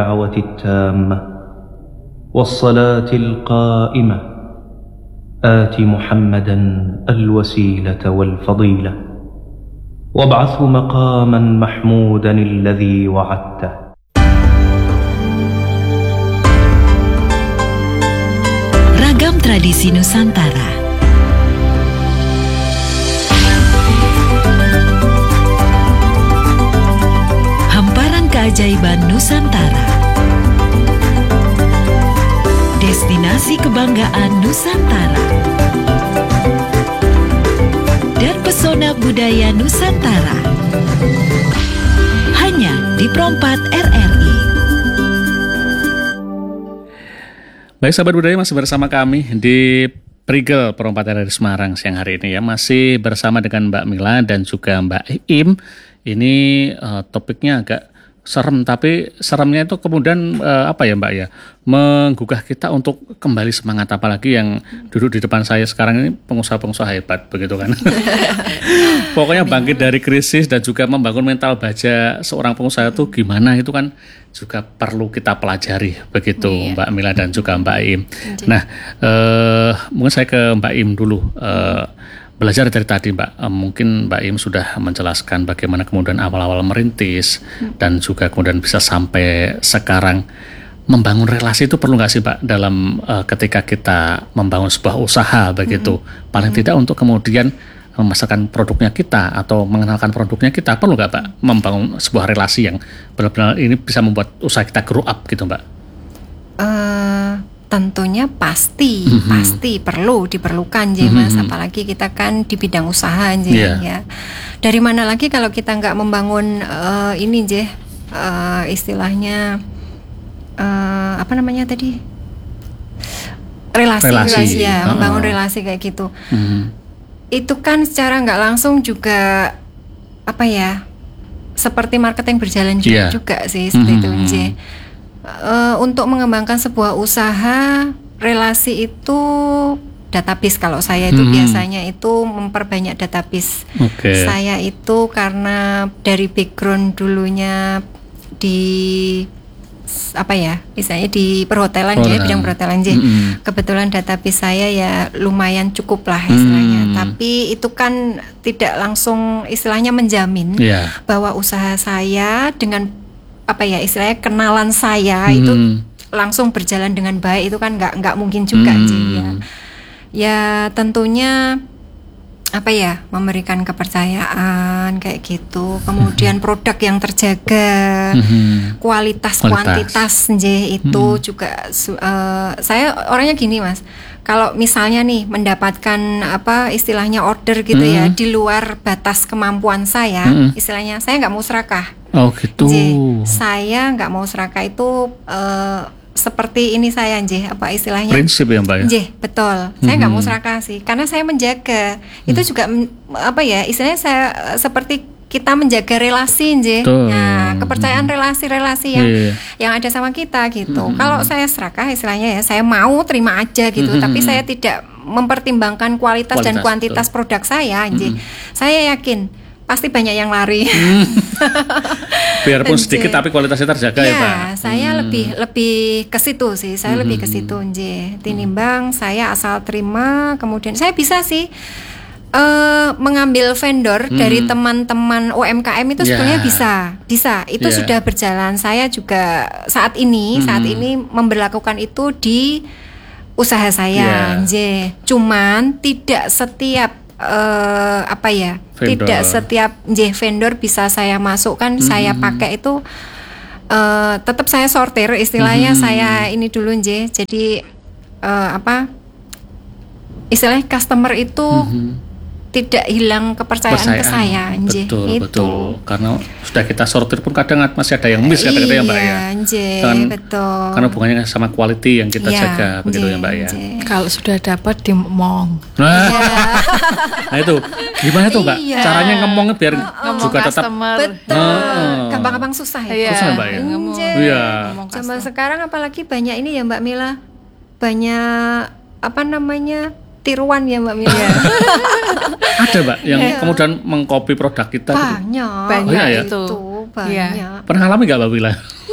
الدعوة التامة والصلاة القائمة آت محمدا الوسيلة والفضيلة وابعثه مقاما محمودا الذي وعدته. Ragam tradisi Nusantara. Keajaiban Nusantara. Destinasi kebanggaan Nusantara. Dan pesona budaya Nusantara. Hanya di Pro4 RRI. Baik sahabat budaya, masih bersama kami di Prigel Pro4 RRI Semarang siang hari ini ya. Masih bersama dengan Mbak Mila dan juga Mbak Im. Ini topiknya agak serem, tapi seremnya itu kemudian apa ya Mbak ya, menggugah kita untuk kembali semangat, apalagi yang duduk di depan saya sekarang ini pengusaha-pengusaha hebat begitu kan. Pokoknya bangkit dari krisis dan juga membangun mental baja seorang pengusaha itu gimana, itu kan juga perlu kita pelajari begitu Mbak Mila dan juga Mbak Im. Nah mungkin saya ke Mbak Im dulu. Belajar dari tadi Mbak, mungkin Mbak Im sudah menjelaskan bagaimana kemudian awal-awal merintis dan juga kemudian bisa sampai sekarang. Membangun relasi itu perlu nggak sih Mbak dalam ketika kita membangun sebuah usaha begitu? Paling tidak untuk kemudian memasarkan produknya kita atau mengenalkan produknya kita, perlu nggak Mbak membangun sebuah relasi yang benar-benar ini bisa membuat usaha kita grow up gitu Mbak? Tentunya pasti perlu diperlukan Mas, apalagi kita kan di bidang usaha ya. Dari mana lagi kalau kita nggak membangun ini istilahnya apa namanya tadi, relasi ya, membangun relasi kayak gitu. Itu kan secara nggak langsung juga apa ya, seperti marketing berjalan juga sih seperti itu untuk mengembangkan sebuah usaha, relasi itu database. Kalau saya itu biasanya itu memperbanyak database. Saya itu karena dari background dulunya di apa ya, misalnya di perhotelan bidang perhotelan kebetulan database saya ya lumayan cukup lah istilahnya. Tapi itu kan tidak langsung istilahnya menjamin bahwa usaha saya dengan apa ya istilahnya kenalan saya itu langsung berjalan dengan baik, itu kan nggak mungkin juga ya tentunya apa ya, memberikan kepercayaan kayak gitu, kemudian produk yang terjaga, kualitas kuantitas itu juga saya orangnya gini Mas, kalau misalnya nih mendapatkan apa istilahnya order gitu ya di luar batas kemampuan saya, istilahnya saya nggak mau serakah. Oh gitu. Saya nggak mau serakah itu seperti ini saya apa istilahnya prinsip ya Mbak ya? Betul. Saya nggak mau serakah sih, karena saya menjaga itu juga apa ya istilahnya saya seperti kita menjaga relasi nah kepercayaan relasi yang ada sama kita gitu. Kalau saya serakah istilahnya ya, saya mau terima aja gitu, tapi saya tidak mempertimbangkan kualitas dan kuantitas produk saya saya yakin pasti banyak yang lari. Biarpun sedikit tapi kualitasnya terjaga ya Pak. Saya lebih ke situ sih. Saya lebih ke situ tinimbang saya asal terima, kemudian saya bisa sih mengambil vendor dari teman-teman UMKM itu sebenarnya bisa. Itu sudah berjalan. Saya juga saat ini memberlakukan itu di usaha saya. Cuman tidak setiap tidak setiap vendor bisa saya masukkan, saya pakai itu tetap saya sortir istilahnya. Saya ini dulu jadi istilahnya customer itu tidak hilang kepercayaan ke saya. Betul. Karena sudah kita sortir pun kadang masih ada yang miss kata-kata ya Mbak ya. Betul. Karena hubungannya sama quality yang kita jaga begitu ya Mbak ya. Kalau sudah dapat dimong. Nah itu gimana tuh Mbak? Caranya ngomongnya biar juga tetap betul. Gampang-gampang susah ya. Susah Mbak ya. Iya. Zaman sekarang apalagi banyak ini ya Mbak Mila. Banyak apa namanya? Tiruan ya Mbak Mila. Ada Mbak yang kemudian mengcopy produk kita. Banyak ya? itu banyak. Pernah alami nggak Mbak Mila?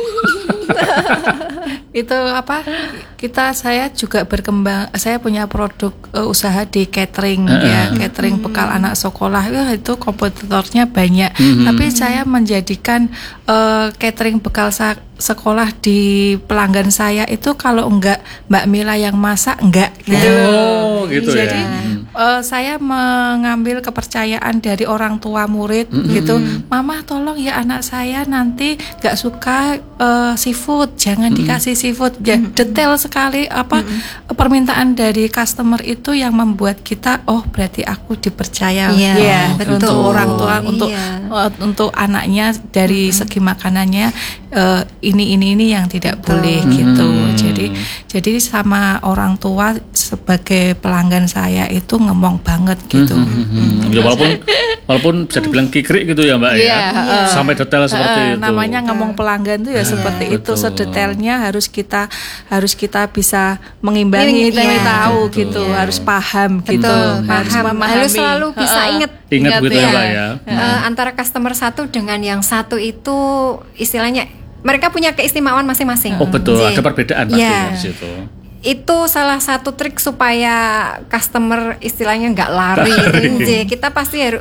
Itu apa? Saya juga berkembang. Saya punya produk usaha di catering ya, catering bekal anak sekolah. Itu kompetitornya banyak. Tapi saya menjadikan catering bekal sekolah di pelanggan saya itu kalau enggak Mbak Mila yang masak enggak gitu. Oh, gitu ya. Jadi saya mengambil kepercayaan dari orang tua murid gitu. Mama tolong ya anak saya nanti enggak suka seafood, jangan dikasih seafood. Ya, detail sekali permintaan dari customer itu yang membuat kita berarti aku dipercaya betul. Untuk orang tua untuk anaknya dari segi makanannya ini yang tidak boleh gitu. Jadi sama orang tua sebagai pelanggan saya itu ngomong banget gitu. Ya, walaupun bisa dibilang kikrik gitu ya Mbak ya. Sampai detail seperti itu. Namanya ngomong pelanggan itu ya seperti itu, sedetailnya harus kita bisa mengimbangi, tahu gitu, harus paham gitu, harus memahami. Harus selalu bisa ingat gitu ya Mbak ya. Antara customer satu dengan yang satu itu istilahnya mereka punya keistimewaan masing-masing. Oh betul, ada perbedaan pasti di situ. Itu salah satu trik supaya customer istilahnya nggak lari. Kita pasti harus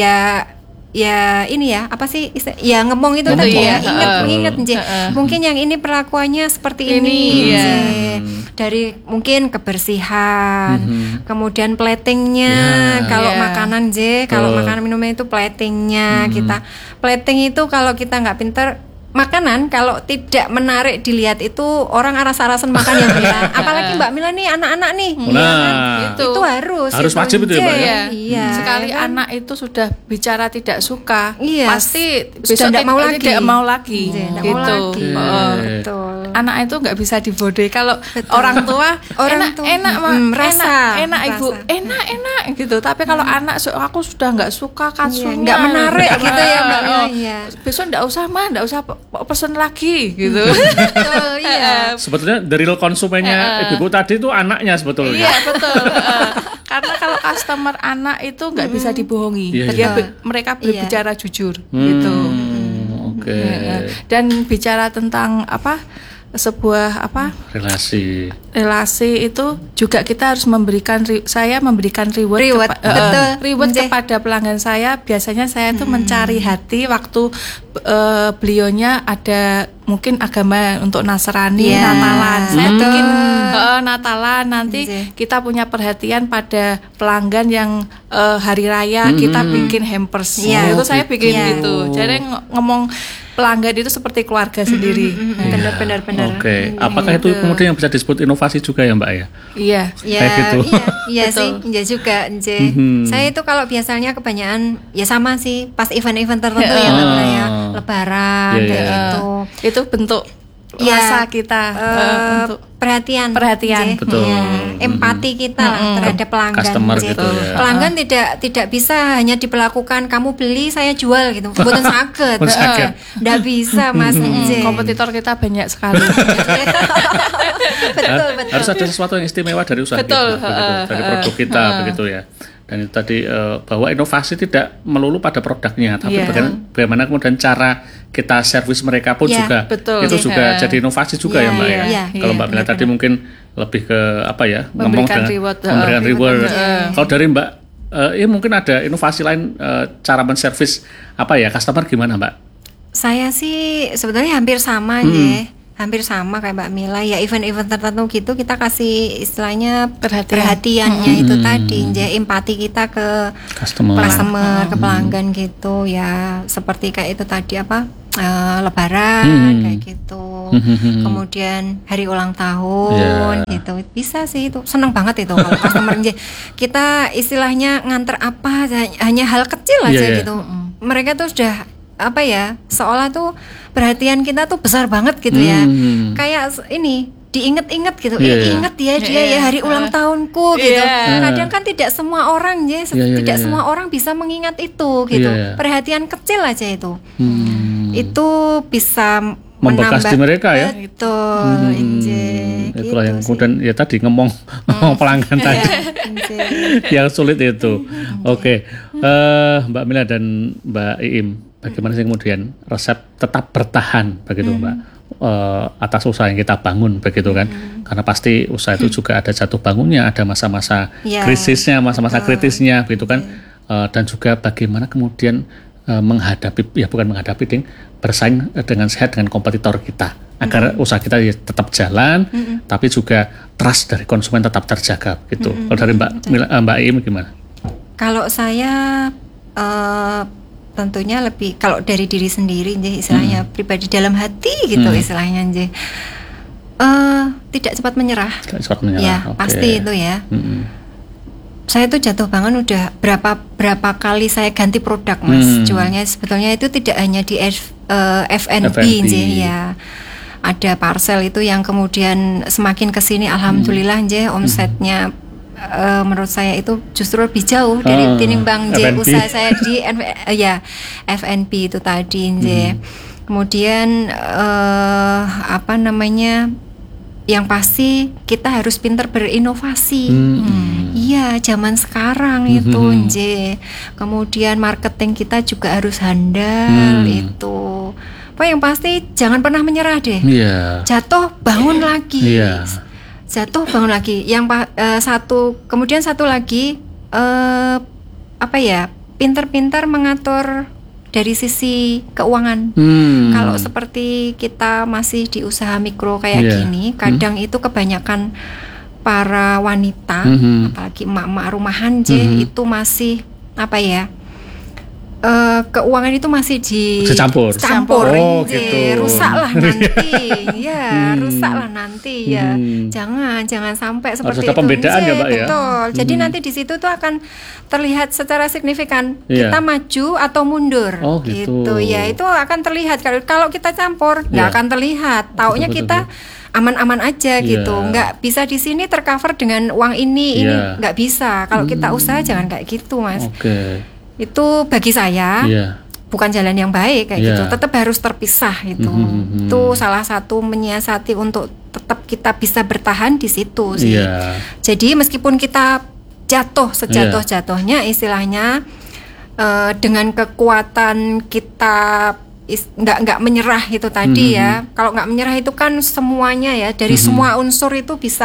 ini ya apa sih ngomong itu tadi mengingat mungkin yang ini perlakuannya seperti ini. Dari mungkin kebersihan, kemudian platingnya, kalau makanan kalau makanan minumnya itu platingnya kita plating itu kalau kita nggak pinter makanan kalau tidak menarik dilihat itu orang aras-arasan makan yang bilang. Apalagi Mbak Mila nih anak-anak nih. Itu harus wajib itu ya Mbak ya. Iya. Sekali anak itu sudah bicara tidak suka, pasti besok tidak mau lagi. Gitu. Betul. Anak itu nggak bisa dibodohi. Kalau orang tua enak ibu, enak gitu. Tapi kalau anak aku sudah nggak suka kasunya, nggak menarik gitu ya Mbak Mila. Besok nggak usah pesen lagi gitu. Betul, sebetulnya dari real konsumennya ibu tadi itu anaknya sebetulnya. Iya betul. Karena kalau customer anak itu nggak bisa dibohongi. Mereka berbicara jujur gitu. Oke. Dan bicara tentang sebuah relasi itu juga kita harus memberikan reward kepada pelanggan saya. Biasanya saya tuh mencari hati waktu beliaunya ada mungkin agama untuk Nasrani, Natalan. Saya bikin Natalan nanti kita punya perhatian pada pelanggan yang hari raya kita bikin hampers. Itu saya bikin gitu. Jadi ngomong pelanggan itu seperti keluarga sendiri. Benar. Oke. Apakah itu kemudian yang bisa disebut inovasi juga ya Mbak ya? Iya. Gitu. Iya sih. Iya juga. Saya itu kalau biasanya kebanyakan ya sama sih pas event-event tertentu ya Lebaran kayak gitu. Itu bentuk rasa kita untuk perhatian. Betul. Empati kita terhadap pelanggan. Customer gitu ya. Pelanggan tidak bisa hanya diperlakukan kamu beli saya jual gitu. Mboten saged. Ndak bisa Mas. Kompetitor kita banyak sekali. Betul. Harus ada sesuatu yang istimewa dari usaha kita, dari produk kita begitu ya. Dan itu tadi bahwa inovasi tidak melulu pada produknya, tapi bagaimana kemudian cara kita servis mereka pun juga itu juga jadi inovasi juga ya Mbak ya. Kalau Mbak Mila tadi mungkin lebih ke memberikan reward. Kalau dari Mbak mungkin ada inovasi lain cara menservis customer gimana Mbak? Saya sih sebetulnya hampir sama hampir sama kayak Mbak Mila ya, event-event tertentu gitu kita kasih istilahnya perhatiannya itu tadi empati kita ke customer ke pelanggan gitu ya, seperti kayak itu tadi Lebaran kayak gitu, kemudian hari ulang tahun gitu, bisa sih itu seneng banget itu kalau customer kita istilahnya nganter hanya hal kecil aja gitu, mereka tuh sudah seolah tuh perhatian kita tuh besar banget gitu ya, kayak ini diinget-inget gitu, inget dia ya hari ulang tahunku gitu. Kadang kan tidak semua orang semua orang bisa mengingat itu gitu. Perhatian kecil aja itu bisa membekas di mereka ya. Betul. Itulah yang kemudian ya tadi ngomong pelanggan tadi yang sulit itu. Oke. Mbak Mila dan Mbak Iim, bagaimana sih kemudian resep tetap bertahan begitu Mbak atas usaha yang kita bangun begitu kan. Karena pasti usaha itu juga ada jatuh bangunnya, ada masa-masa krisisnya, masa-masa kritisnya begitu kan. Dan juga bagaimana kemudian bersaing dengan sehat dengan kompetitor kita agar usaha kita tetap jalan, tapi juga trust dari konsumen tetap terjaga gitu. Kalau dari Mbak Im gimana? Kalau saya tentunya lebih kalau dari diri sendiri istilahnya pribadi dalam hati gitu istilahnya tidak cepat menyerah. Ya, pasti itu ya. Saya tuh jatuh bangun udah berapa kali saya ganti produk Mas. Jualnya sebetulnya itu tidak hanya di F&B ya. Ada parcel itu yang kemudian semakin kesini alhamdulillah omsetnya menurut saya itu justru lebih jauh dari tinimbang usaha saya di F&B itu tadi Kemudian yang pasti kita harus pintar berinovasi. Iya, zaman sekarang itu kemudian marketing kita juga harus handal itu. Yang pasti jangan pernah menyerah deh. Jatuh bangun lagi. Jatuh bangun lagi. Kemudian satu lagi pintar-pintar mengatur dari sisi keuangan. Kalau seperti kita masih di usaha mikro kayak gini, kadang itu kebanyakan para wanita, apalagi emak-emak rumahan itu masih keuangan itu masih dicampur, rusaklah nanti, jangan sampai seperti itu. Pembedaan ya, Mbak ya. Betul. Jadi nanti di situ tuh akan terlihat secara signifikan kita maju atau mundur, gitu ya. Itu akan terlihat kalau kita campur nggak akan terlihat. Taunya kita aman-aman aja gitu, nggak bisa di sini tercover dengan uang ini nggak bisa. Kalau kita usaha jangan kayak gitu, Mas. Itu bagi saya bukan jalan yang baik kayak gitu. Tetap harus terpisah itu. Itu salah satu menyiasati untuk tetap kita bisa bertahan di situ sih. Jadi meskipun kita jatuh sejatuh-jatuhnya istilahnya dengan kekuatan kita nggak menyerah itu tadi ya. Kalau nggak menyerah itu kan semuanya ya dari semua unsur itu bisa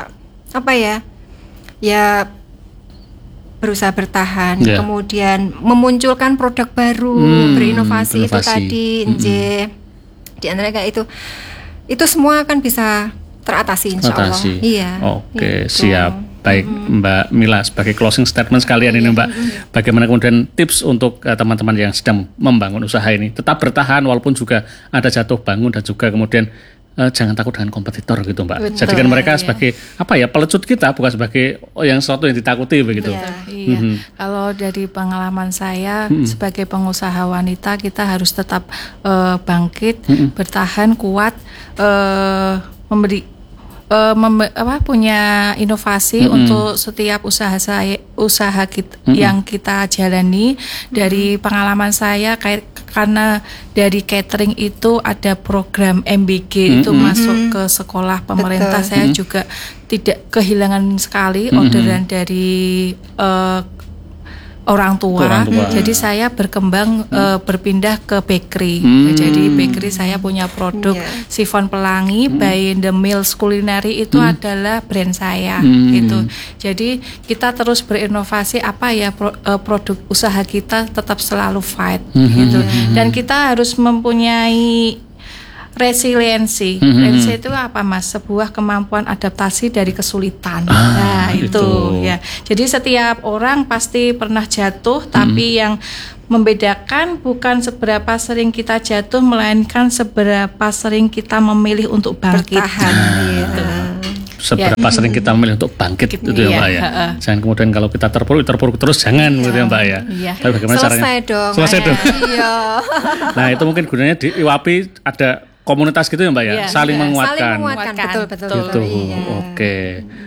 berusaha bertahan, kemudian memunculkan produk baru, berinovasi itu tadi, di antara kayak itu semua akan bisa teratasi insya Allah. Iya. Oke, siap. Baik, Mbak Mila, sebagai closing statement sekalian ini Mbak, bagaimana kemudian tips untuk teman-teman yang sedang membangun usaha ini tetap bertahan walaupun juga ada jatuh bangun dan juga kemudian jangan takut dengan kompetitor gitu Mbak. Betul, jadikan mereka sebagai pelecut kita, bukan sebagai sesuatu yang ditakuti begitu. Kalau dari pengalaman saya sebagai pengusaha wanita, kita harus tetap bangkit, bertahan kuat, punya inovasi untuk setiap usaha kita yang kita jalani. Dari pengalaman saya karena dari catering itu ada program MBG itu masuk ke sekolah pemerintah. Saya juga tidak kehilangan sekali orderan dari orang tua. Jadi saya berkembang berpindah ke bakery. Jadi bakery saya punya produk sifon pelangi by The Mills Culinary itu adalah brand saya gitu. Jadi kita terus berinovasi produk usaha kita tetap selalu fight gitu. Dan kita harus mempunyai resiliensi. Resiliensi itu apa Mas? Sebuah kemampuan adaptasi dari kesulitan. Itu ya. Jadi setiap orang pasti pernah jatuh, tapi yang membedakan bukan seberapa sering kita jatuh, melainkan seberapa sering kita memilih untuk bangkit. Bertahan. Gitu. Seberapa sering kita memilih untuk bangkit itu ya Mbak ya. Jangan kemudian kalau kita terpuruk terus jangan gitu ya Mbak ya. Tapi bagaimana caranya? Selesai dong. Iya. Nah, itu mungkin gunanya di IWAPI ada komunitas gitu ya Mbak ya, saling menguatkan. Betul. Gitu. Oke.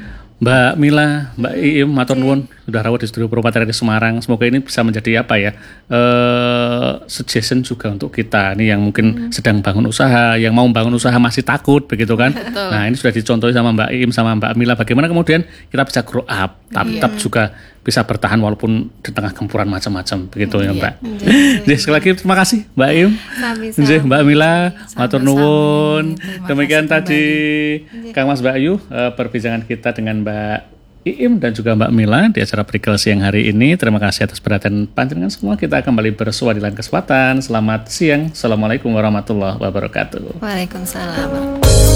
Mbak Mila, Mbak Iim, matur nuwun sudah rawuh di studio Perumpat RRI Semarang. Semoga ini bisa menjadi suggestion juga untuk kita nih yang mungkin sedang bangun usaha, yang mau bangun usaha masih takut begitu kan. Betul. Nah, ini sudah dicontohi sama Mbak Iim sama Mbak Mila bagaimana kemudian kita bisa grow up, tetap juga bisa bertahan walaupun di tengah gempuran macam-macam begitu ya Mbak. Jadi sekali lagi terima kasih Mbak Iim. Mbak Mila, matur nuwun. Demikian tadi Kang Mas Mbak Ayu perbincangan kita dengan Mbak Iim dan juga Mbak Mila di acara Prigel siang hari ini. Terima kasih atas perhatian panjenengan semua. Kita kembali bersua di lain kesempatan. Selamat siang. Assalamualaikum warahmatullahi wabarakatuh. Waalaikumsalam.